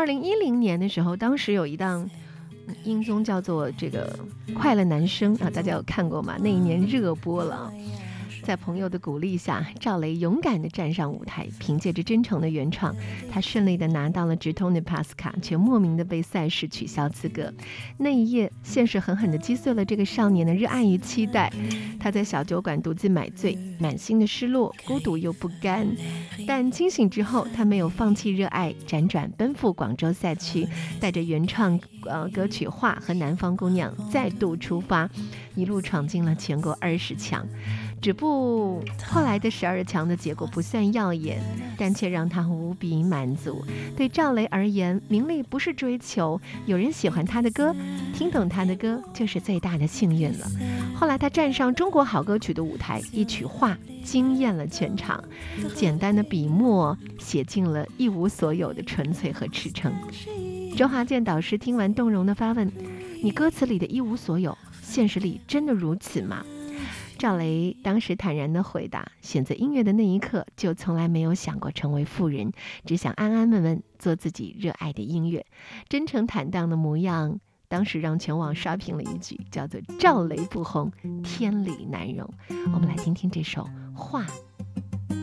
2010年的时候，当时有一档音综叫做这个《快乐男声》啊，大家有看过吗？那一年热播了。在朋友的鼓励下，赵雷勇敢地站上舞台，凭借着真诚的原创，他顺利地拿到了直通的 pass 卡，却莫名地被赛事取消资格。那一夜，现实狠狠地击碎了这个少年的热爱与期待。他在小酒馆独自买醉，满心的失落、孤独又不甘。但清醒之后，他没有放弃热爱，辗转奔赴广州赛区，带着原创歌曲《画》和《南方姑娘》再度出发，一路闯进了全国20强。只不后来的12强的结果不算耀眼，但却让他无比满足。对赵雷而言，名利不是追求，有人喜欢他的歌，听懂他的歌就是最大的幸运了。后来他站上中国好歌曲的舞台，一曲《画》惊艳了全场，简单的笔墨写尽了一无所有的纯粹和赤诚。周华健导师听完动容的发问：你歌词里的一无所有，现实里真的如此吗？赵雷当时坦然地回答：选择音乐的那一刻，就从来没有想过成为富人，只想安安稳稳做自己热爱的音乐。真诚坦荡的模样，当时让全网刷屏了一句，叫做赵雷不红，天理难容。我们来听听这首《画》。